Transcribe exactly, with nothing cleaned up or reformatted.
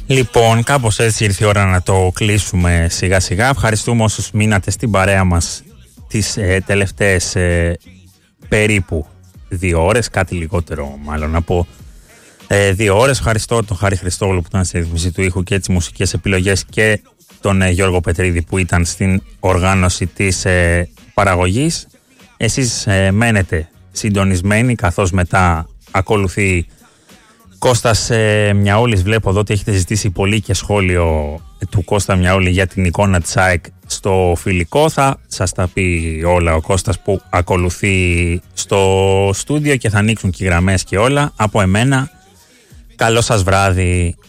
Λοιπόν, κάπως έτσι ήρθε η ώρα να το κλείσουμε σιγά σιγά. Ευχαριστούμε όσους μείνατε στην παρέα μας τις ε, τελευταίες ε, περίπου δύο ώρες, κάτι λιγότερο μάλλον από ε, δύο ώρες. Ευχαριστώ τον Χάρη Χριστόγλου που ήταν στη ρύθμιση του ήχου και τις μουσικές επιλογές και τον ε, Γιώργο Πετρίδη που ήταν στην οργάνωση της ε, παραγωγής. Εσείς ε, μένετε συντονισμένοι, καθώς μετά ακολουθεί Κώστας ε, Μιαούλης. Βλέπω εδώ ότι έχετε ζητήσει πολύ και σχόλιο του Κώστα Μιαούλη για την εικόνα της ΑΕΚ στο φιλικό. Θα σας τα πει όλα ο Κώστας που ακολουθεί στο στούντιο και θα ανοίξουν και οι γραμμές και όλα. Από εμένα, καλό σας βράδυ.